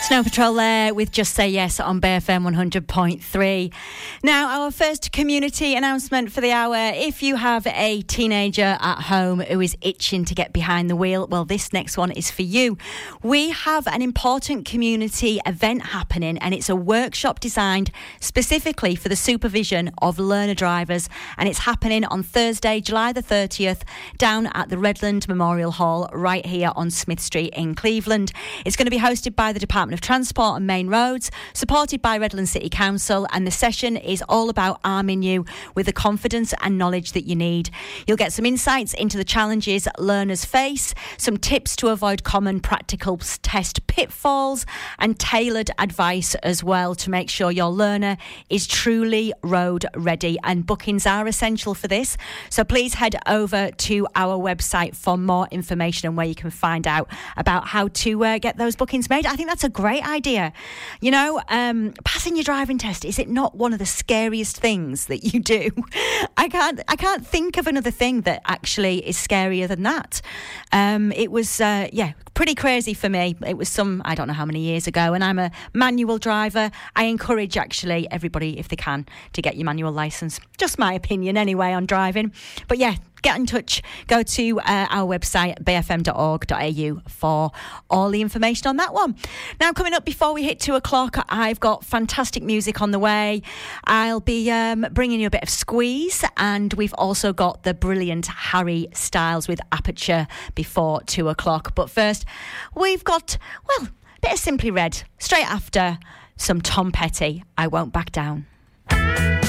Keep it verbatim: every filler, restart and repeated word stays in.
Snow Patrol there with Just Say Yes on Bay F M one hundred point three. Now, our first community announcement for the hour. If you have a teenager at home who is itching to get behind the wheel, well, this next one is for you. We have an important community event happening, and it's a workshop designed specifically for the supervision of learner drivers, and it's happening on Thursday, July the thirtieth, down at the Redland Memorial Hall right here on Smith Street in Cleveland. It's going to be hosted by the Department of Transport and Main Roads, supported by Redland City Council, and the session is all about arming you with the confidence and knowledge that you need. You'll get some insights into the challenges learners face, some tips to avoid common practical test pitfalls, and tailored advice as well to make sure your learner is truly road ready. And bookings are essential for this, so please head over to our website for more information and where you can find out about how to uh, get those bookings made. I think that's a great idea. You know, um, passing your driving test, is it not one of the scariest things that you do? I can't I can't think of another thing that actually is scarier than that. Um, it was, uh, yeah, pretty crazy for me. It was some, I don't know how many years ago, and I'm a manual driver. I encourage, actually, everybody, if they can, to get your manual licence. Just my opinion, anyway, on driving. But yeah, get in touch. Go to uh, our website, bay f m dot org dot a u, for all the information on that one. Now, coming up before we hit two o'clock, I've got fantastic music on the way. I'll be um, bringing you a bit of Squeeze, and we've also got the brilliant Harry Styles with Aperture before two o'clock. But first, we've got, well, a bit of Simply Red straight after some Tom Petty, I Won't Back Down.